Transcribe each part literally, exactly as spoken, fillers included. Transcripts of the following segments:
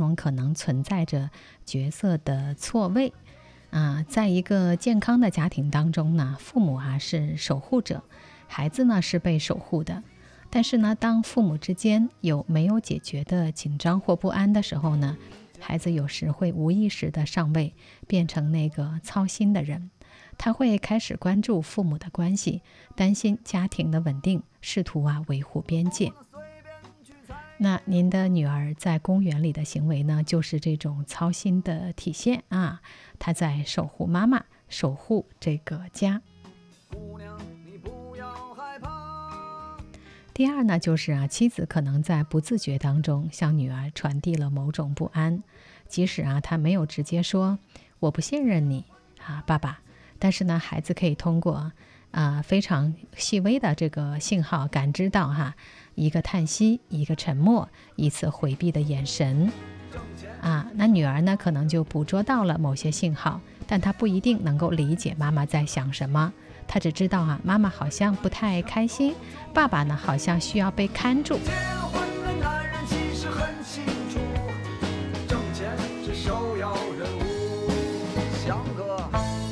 中可能存在着角色的错位啊。在一个健康的家庭当中呢，父母啊是守护者，孩子呢是被守护的。但是呢，当父母之间有没有解决的紧张或不安的时候呢，孩子有时会无意识地上位，变成那个操心的人。他会开始关注父母的关系，担心家庭的稳定，试图啊维护边界。那您的女儿在公园里的行为呢，就是这种操心的体现啊，她在守护妈妈，守护这个家。第二呢，就是啊，妻子可能在不自觉当中向女儿传递了某种不安，即使啊，她没有直接说我不信任你啊，爸爸，但是呢，孩子可以通过啊非常细微的这个信号感知到哈，一个叹息，一个沉默，一次回避的眼神啊，那女儿呢，可能就捕捉到了某些信号，但她不一定能够理解妈妈在想什么。他只知道啊，妈妈好像不太开心，爸爸呢好像需要被看住。 结婚的男人其实很清楚，挣钱是首要任务。翔哥，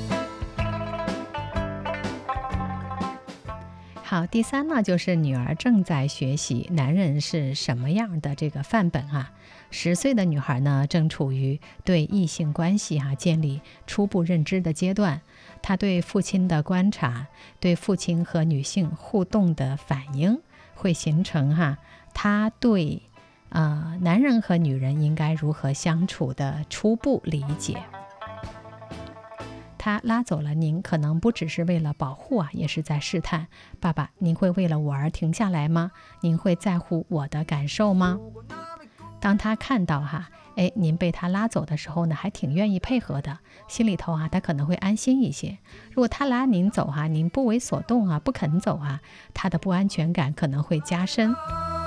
好，第三呢，就是女儿正在学习男人是什么样的这个范本啊。十岁的女孩呢，正处于对异性关系啊建立初步认知的阶段。她对父亲的观察，对父亲和女性互动的反应，会形成哈、啊，她对呃男人和女人应该如何相处的初步理解。他拉走了您，可能不只是为了保护啊，也是在试探。爸爸，您会为了我而停下来吗？您会在乎我的感受吗？当他看到哈，哎，您被他拉走的时候呢，还挺愿意配合的，心里头啊，他可能会安心一些。如果他拉您走哈，您不为所动啊，不肯走啊，他的不安全感可能会加深。